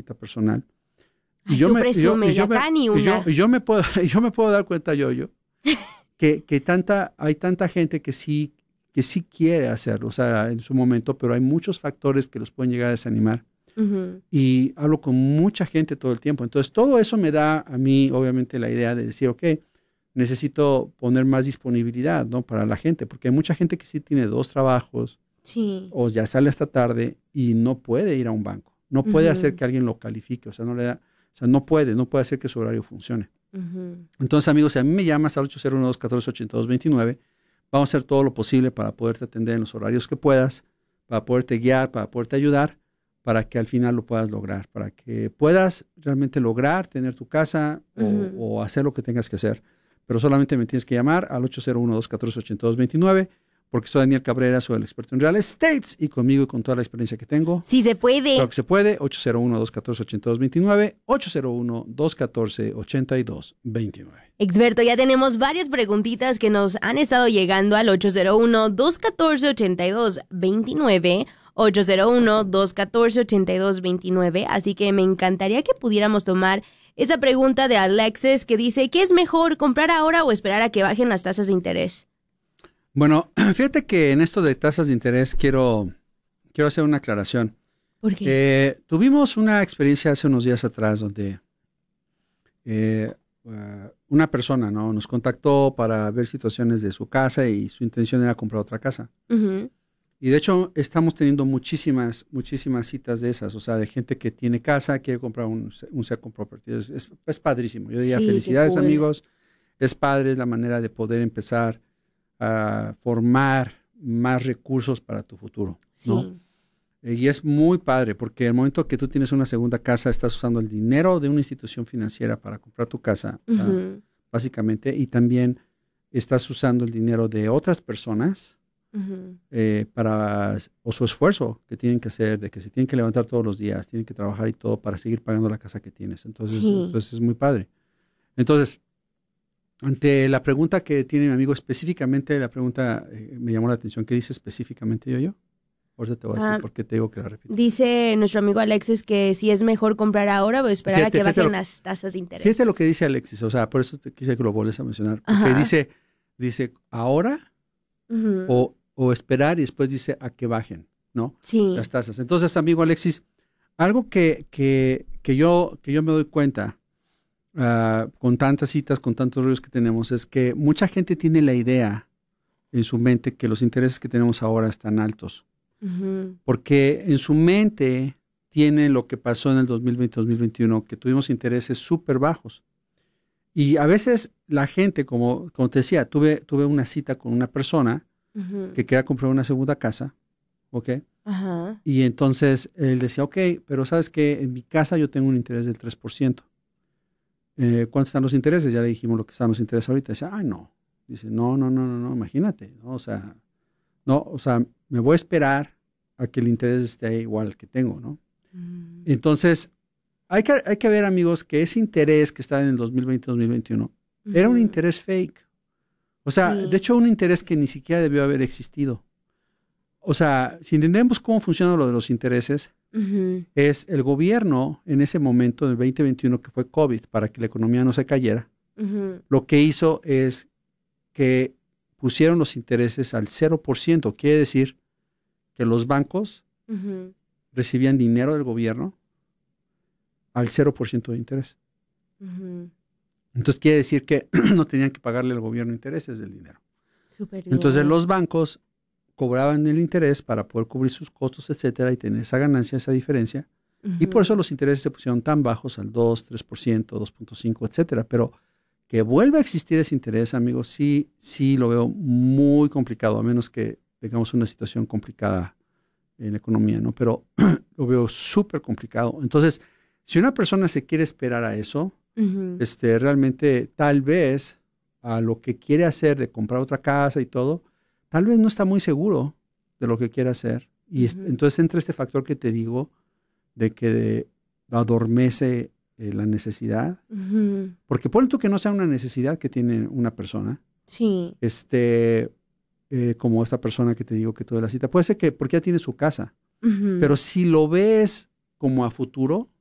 cita personal. Ay, tú presume, y acá ni una. Yo me puedo dar cuenta que hay tanta gente que sí quiere hacerlo, o sea, en su momento, pero hay muchos factores que los pueden llegar a desanimar. Uh-huh. Y hablo con mucha gente todo el tiempo. Entonces, todo eso me da a mí, obviamente, la idea de decir, ok, necesito poner más disponibilidad, ¿no? Para la gente, porque hay mucha gente que sí tiene 2 trabajos, sí, o ya sale hasta tarde y no puede ir a un banco. No puede hacer que alguien lo califique, o sea, no puede hacer que su horario funcione. uh-huh. Entonces, amigos, si a mí me llamas al 801-214-8229, vamos a hacer todo lo posible para poderte atender en los horarios que puedas, para poderte guiar, para poderte ayudar, para que al final lo puedas lograr, para que puedas realmente lograr tener tu casa o hacer lo que tengas que hacer. Pero solamente me tienes que llamar al 801-214-8229, porque soy Daniel Cabrera, soy el experto en real estates y conmigo y con toda la experiencia que tengo. Sí se puede. Claro que se puede. 801-214-8229, 801-214-8229. Experto, ya tenemos varias preguntitas que nos han estado llegando al 801-214-8229, 801-214-8229, así que me encantaría que pudiéramos tomar esa pregunta de Alexis que dice, ¿qué es mejor, comprar ahora o esperar a que bajen las tasas de interés? Bueno, fíjate que en esto de tasas de interés quiero hacer una aclaración. ¿Por qué? Tuvimos una experiencia hace unos días atrás donde una persona, ¿no?, nos contactó para ver situaciones de su casa y su intención era comprar otra casa. Uh-huh. Y de hecho estamos teniendo muchísimas citas de esas, o sea, de gente que tiene casa, quiere comprar un second property. Es padrísimo. Yo diría, Sí, felicidades, qué cool. amigos. Es padre, es la manera de poder empezar a formar más recursos para tu futuro, ¿no? Sí. Y es muy padre porque el momento que tú tienes una segunda casa, estás usando el dinero de una institución financiera para comprar tu casa, o sea, Uh-huh. básicamente, y también estás usando el dinero de otras personas Uh-huh. o su esfuerzo que tienen que hacer, de que se tienen que levantar todos los días, tienen que trabajar y todo para seguir pagando la casa que tienes. Entonces es muy padre. Entonces, ante la pregunta que tiene mi amigo específicamente, la pregunta me llamó la atención. ¿Qué dice específicamente yo? Ahorita te voy a decir por qué te digo que la repito. Dice nuestro amigo Alexis que si es mejor comprar ahora o esperar a que bajen las tasas de interés. Fíjate lo que dice Alexis, o sea, por eso te quise que lo vuelvas a mencionar. Porque dice ahora uh-huh. o esperar y después dice a que bajen, ¿no? Sí. Las tasas. Entonces, amigo Alexis, algo que yo me doy cuenta con tantas citas, con tantos rollos que tenemos, es que mucha gente tiene la idea en su mente que los intereses que tenemos ahora están altos. Uh-huh. Porque en su mente tiene lo que pasó en el 2020-2021, que tuvimos intereses súper bajos. Y a veces la gente, como te decía, tuve una cita con una persona uh-huh. que quería comprar una segunda casa, ¿ok? Uh-huh. Y entonces él decía, ok, pero ¿sabes qué? En mi casa yo tengo un interés del 3%. ¿Cuántos están los intereses? Ya le dijimos lo que están los intereses ahorita. Dice, no. Dice, no, imagínate, ¿no? O sea, me voy a esperar a que el interés esté igual al que tengo, ¿no? Mm. Entonces, hay que ver, amigos, que ese interés que está en el 2020-2021 Uh-huh. era un interés fake. O sea, sí. de hecho, un interés que ni siquiera debió haber existido. O sea, si entendemos cómo funciona lo de los intereses, uh-huh. es el gobierno en ese momento del 2021, que fue COVID, para que la economía no se cayera, uh-huh. lo que hizo es que pusieron los intereses al 0%. Quiere decir que los bancos uh-huh. recibían dinero del gobierno al 0% de interés. Uh-huh. Entonces quiere decir que no tenían que pagarle al gobierno intereses del dinero. Súper bien. Entonces los bancos cobraban el interés para poder cubrir sus costos, etcétera, y tener esa ganancia, esa diferencia. Uh-huh. Y por eso los intereses se pusieron tan bajos, al 2, 3%, 2.5%, etcétera. Pero que vuelva a existir ese interés, amigos, sí lo veo muy complicado, a menos que tengamos una situación complicada en la economía, ¿no? Pero lo veo súper complicado. Entonces, si una persona se quiere esperar a eso, uh-huh. Realmente tal vez a lo que quiere hacer de comprar otra casa y todo, tal vez no está muy seguro de lo que quiere hacer. Y uh-huh. entonces entra este factor que te digo de que adormece la necesidad. Uh-huh. Porque ponle tú que no sea una necesidad que tiene una persona. Sí. Como esta persona que te digo que tuve la cita. Puede ser que porque ya tiene su casa. Uh-huh. Pero si lo ves como a futuro,